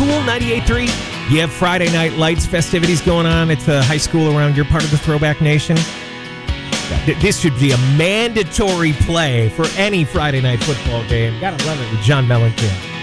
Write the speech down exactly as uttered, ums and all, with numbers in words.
Cool ninety-eight point three. You have Friday Night Lights festivities going on at the high school around your part of the Throwback Nation. This should be a mandatory play for any Friday night football game. Gotta love it with John Mellencamp.